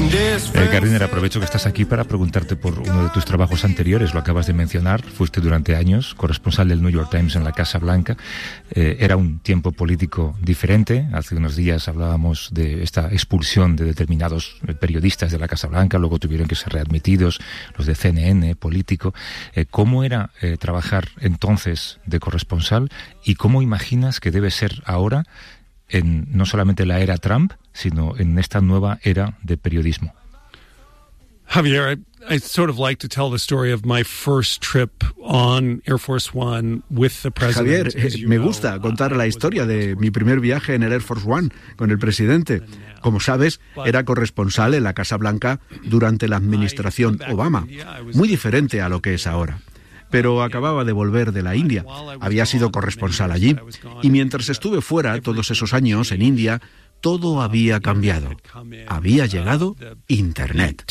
Gardiner, aprovecho que estás aquí para preguntarte por uno de tus trabajos anteriores, lo acabas de mencionar, fuiste durante años corresponsal del New York Times en la Casa Blanca. Era un tiempo político diferente. Hace unos días hablábamos de esta expulsión de determinados periodistas de la Casa Blanca, luego tuvieron que ser readmitidos los de CNN, Político. ¿Cómo era trabajar entonces de corresponsal y cómo imaginas que debe ser ahora en no solamente la era Trump, sino en esta nueva era de periodismo? Javier, I sort of like to tell the story of my first trip on Air Force One with the president. Javier, me gusta contar la historia de mi primer viaje en el Air Force One con el presidente. Como sabes, era corresponsal en la Casa Blanca durante la administración Obama, muy diferente a lo que es ahora. Pero acababa de volver de la India, había sido corresponsal allí, y mientras estuve fuera todos esos años en India, todo había cambiado. Había llegado Internet.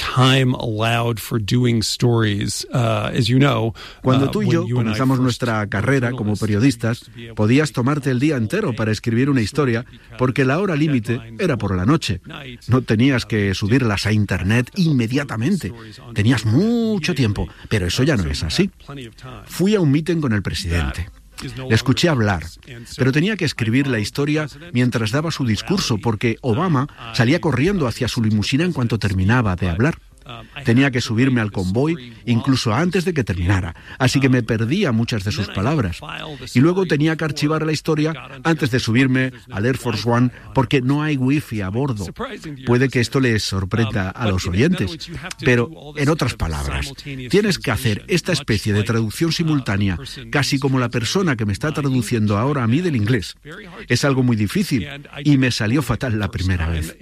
Cuando tú y yo comenzamos nuestra carrera como periodistas, podías tomarte el día entero para escribir una historia porque la hora límite era por la noche. No tenías que subirlas a Internet inmediatamente. Tenías mucho tiempo, pero eso ya no es así. Fui a un meeting con el presidente. Le escuché hablar, pero tenía que escribir la historia mientras daba su discurso porque Obama salía corriendo hacia su limusina en cuanto terminaba de hablar. Tenía que subirme al convoy incluso antes de que terminara, así que me perdía muchas de sus palabras. Y luego tenía que archivar la historia antes de subirme al Air Force One porque no hay wifi a bordo. Puede que esto les sorprenda a los oyentes, pero en otras palabras, tienes que hacer esta especie de traducción simultánea, casi como la persona que me está traduciendo ahora a mí del inglés. Es algo muy difícil y me salió fatal la primera vez.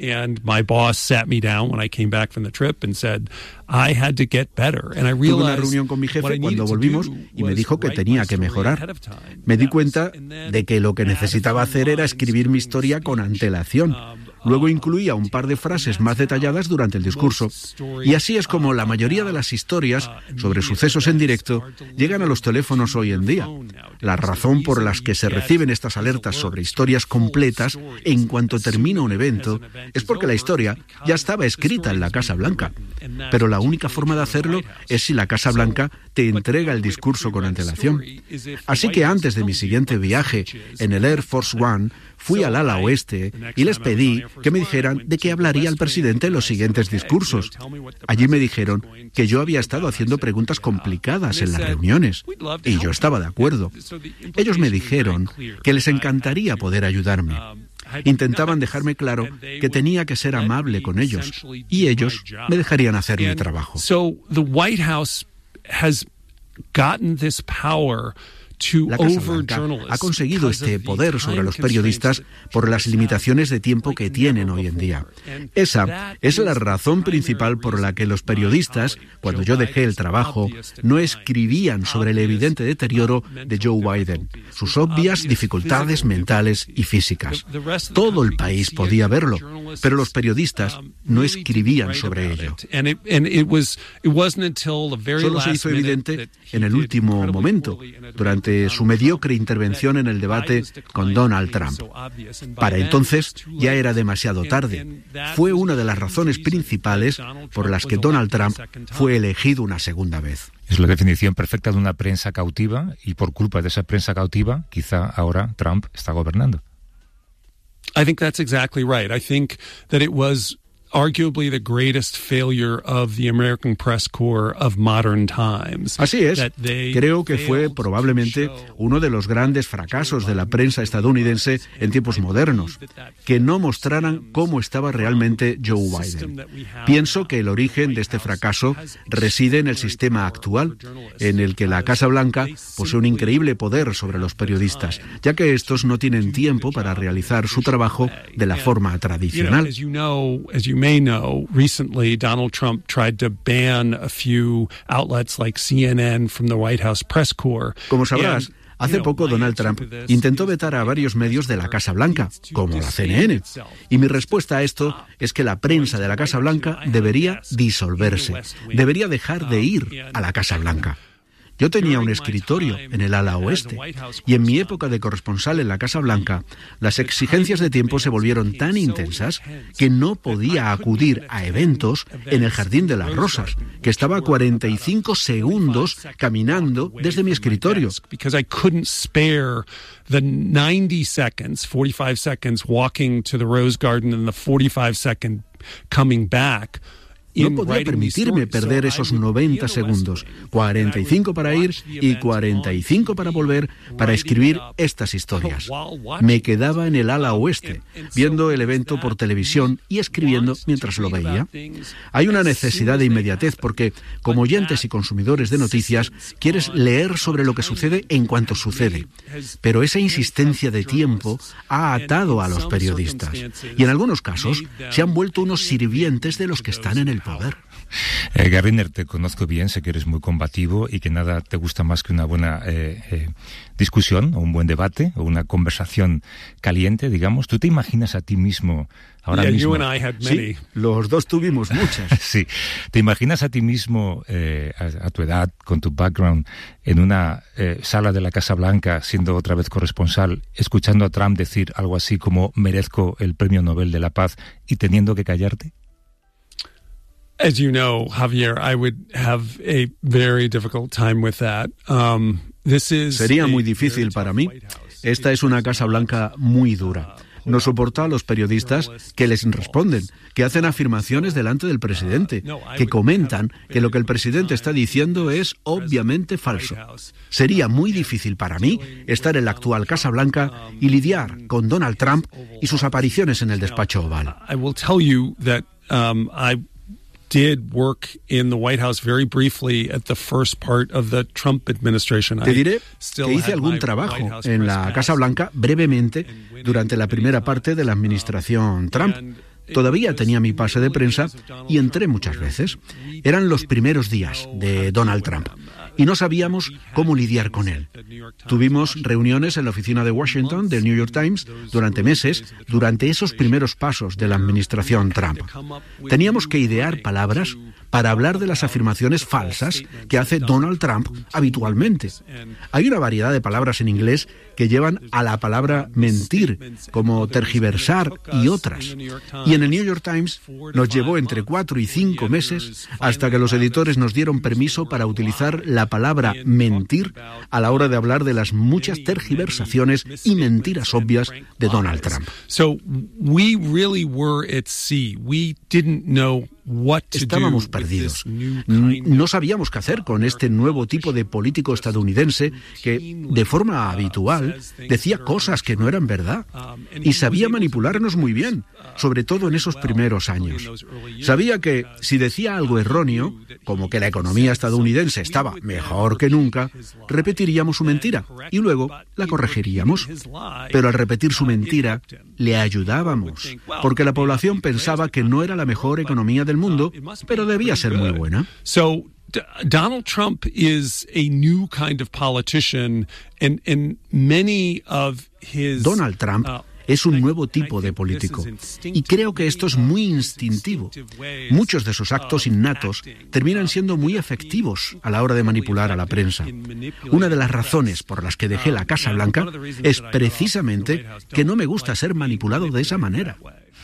Tuve una reunión con mi jefe cuando volvimos y me dijo que tenía que mejorar. Me di cuenta de que lo que necesitaba hacer era escribir mi historia con antelación. Luego incluía un par de frases más detalladas durante el discurso. Y así es como la mayoría de las historias sobre sucesos en directo llegan a los teléfonos hoy en día. La razón por la que se reciben estas alertas sobre historias completas en cuanto termina un evento es porque la historia ya estaba escrita en la Casa Blanca. Pero la única forma de hacerlo es si la Casa Blanca te entrega el discurso con antelación. Así que antes de mi siguiente viaje en el Air Force One, fui al ala oeste y les pedí que me dijeran de qué hablaría el presidente en los siguientes discursos. Allí me dijeron que yo había estado haciendo preguntas complicadas en las reuniones y yo estaba de acuerdo. Ellos me dijeron que les encantaría poder ayudarme. Intentaban dejarme claro que tenía que ser amable con ellos y ellos me dejarían hacer mi trabajo. La Casa Blanca ha conseguido este poder sobre los periodistas por las limitaciones de tiempo que tienen hoy en día. Esa es la razón principal por la que los periodistas, cuando yo dejé el trabajo, no escribían sobre el evidente deterioro de Joe Biden, sus obvias dificultades mentales y físicas. Todo el país podía verlo, pero los periodistas no escribían sobre ello. Solo se hizo evidente en el último momento, durante su mediocre intervención en el debate con Donald Trump. Para entonces ya era demasiado tarde. Fue una de las razones principales por las que Donald Trump fue elegido una segunda vez. Es la definición perfecta de una prensa cautiva y por culpa de esa prensa cautiva, quizá ahora Trump está gobernando. I think that's exactly right. I think that it was arguably the greatest failure of the American press corps of modern times. Así es. Creo que fue probablemente uno de los grandes fracasos de la prensa estadounidense en tiempos modernos, que no mostraran cómo estaba realmente Joe Biden. Pienso que el origen de este fracaso reside en el sistema actual, en el que la Casa Blanca posee un increíble poder sobre los periodistas, ya que estos no tienen tiempo para realizar su trabajo de la forma tradicional. May know, recently Donald Trump tried to ban a few outlets like CNN from the White House press corps. Como sabrás, hace poco Donald Trump intentó vetar a varios medios de la Casa Blanca, como la CNN. Y mi respuesta a esto es que la prensa de la Casa Blanca debería disolverse, debería dejar de ir a la Casa Blanca. Yo tenía un escritorio en el ala oeste y en mi época de corresponsal en la Casa Blanca, las exigencias de tiempo se volvieron tan intensas que no podía acudir a eventos en el Jardín de las Rosas, que estaba a 45 segundos caminando desde mi escritorio. The 90 seconds, 45 seconds walking to the Rose Garden and the 45 second coming back. No podía permitirme perder esos 90 segundos, 45 para ir y 45 para volver, para escribir estas historias. Me quedaba en el ala oeste, viendo el evento por televisión y escribiendo mientras lo veía. Hay una necesidad de inmediatez porque, como oyentes y consumidores de noticias, quieres leer sobre lo que sucede en cuanto sucede. Pero esa insistencia de tiempo ha atado a los periodistas y en algunos casos se han vuelto unos sirvientes de los que están en el poder. Gardiner, te conozco bien, sé que eres muy combativo y que nada te gusta más que una buena discusión o un buen debate o una conversación caliente, digamos. ¿Tú te imaginas a ti mismo ahora mismo? Sí, los dos tuvimos muchas. Sí, ¿te imaginas a ti mismo a tu edad, con tu background, en una sala de la Casa Blanca, siendo otra vez corresponsal, escuchando a Trump decir algo así como merezco el Premio Nobel de la Paz y teniendo que callarte? As you know, Javier, I would have a very difficult time with that. Sería muy difícil para mí. Esta es una Casa Blanca muy dura. No soporta a los periodistas que les responden, que hacen afirmaciones delante del presidente, que comentan que lo que el presidente está diciendo es obviamente falso. Sería muy difícil para mí estar en la actual Casa Blanca y lidiar con Donald Trump y sus apariciones en el despacho oval. I will tell you that I did work in the White House very briefly at the first part of the Trump administration. Te diré que hice algún trabajo en la Casa Blanca brevemente durante la primera parte de la administración Trump. Todavía tenía mi pase de prensa y entré muchas veces. Eran los primeros días de Donald Trump y no sabíamos cómo lidiar con él. Tuvimos reuniones en la oficina de Washington del New York Times durante meses, durante esos primeros pasos de la administración Trump. Teníamos que idear palabras para hablar de las afirmaciones falsas que hace Donald Trump habitualmente. Hay una variedad de palabras en inglés que llevan a la palabra mentir, como tergiversar y otras. Y en el New York Times nos llevó entre 4 y 5 meses hasta que los editores nos dieron permiso para utilizar la palabra mentir a la hora de hablar de las muchas tergiversaciones y mentiras obvias de Donald Trump. So we really were at sea. We didn't know Estábamos perdidos. No sabíamos qué hacer con este nuevo tipo de político estadounidense que, de forma habitual, decía cosas que no eran verdad y sabía manipularnos muy bien, sobre todo en esos primeros años. Sabía que si decía algo erróneo, como que la economía estadounidense estaba mejor que nunca, repetiríamos su mentira y luego la corregiríamos. Pero al repetir su mentira, le ayudábamos, porque la población pensaba que no era la mejor economía del mundo, pero debía ser muy buena. So Donald Trump is a new kind of politician and many of his Donald Trump es un nuevo tipo de político y creo que esto es muy instintivo. Muchos de sus actos innatos terminan siendo muy efectivos a la hora de manipular a la prensa. Una de las razones por las que dejé la Casa Blanca es precisamente que no me gusta ser manipulado de esa manera.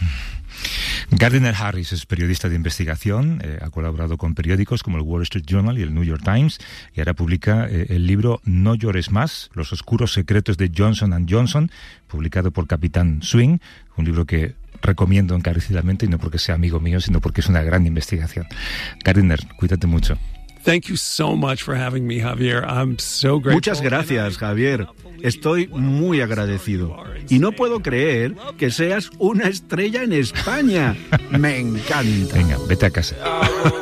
Gardiner Harris es periodista de investigación, ha colaborado con periódicos como el Wall Street Journal y el New York Times y ahora publica el libro No llores más, los oscuros secretos de Johnson & Johnson, publicado por Capitán Swing, un libro que recomiendo encarecidamente y no porque sea amigo mío, sino porque es una gran investigación. Gardiner, cuídate mucho. Thank you so much for having me, Javier. I'm so grateful. Muchas gracias, Javier. Estoy muy agradecido. Y no puedo creer que seas una estrella en España. Me encanta. Venga, vete a casa.